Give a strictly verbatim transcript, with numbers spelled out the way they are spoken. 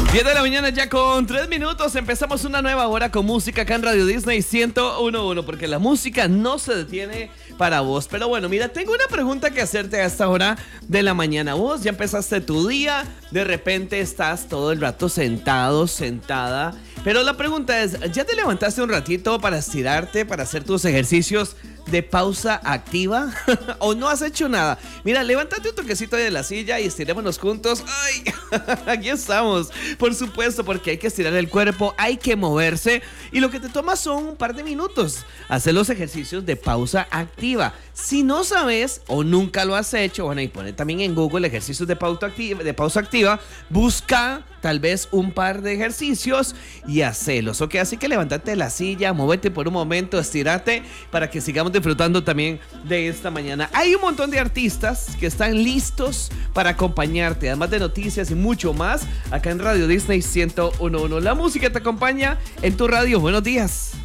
diez de la mañana ya con tres minutos. Empezamos una nueva hora con música acá en Radio Disney ciento uno punto uno, porque la música no se detiene para vos. Pero bueno, mira, tengo una pregunta que hacerte a esta hora de la mañana. Vos ya empezaste tu día, de repente estás todo el rato sentado, sentada. Pero la pregunta es, ¿ya te levantaste un ratito para estirarte, para hacer tus ejercicios de pausa activa? ¿O no has hecho nada? Mira, levántate un toquecito de la silla y estirémonos juntos. ¡Ay! Aquí estamos. Por supuesto, porque hay que estirar el cuerpo, hay que moverse. Y lo que te toma son un par de minutos. Hacer los ejercicios de pausa activa. Si no sabes o nunca lo has hecho, bueno, y pone también en Google ejercicios de pausa activa, de pausa activa. Busca tal vez un par de ejercicios y hacelos, ¿ok? Así que levántate de la silla, muévete por un momento, estírate para que sigamos disfrutando también de esta mañana. Hay un montón de artistas que están listos para acompañarte, además de noticias y mucho más, acá en Radio Disney ciento uno punto uno. La música te acompaña en tu radio. Buenos días.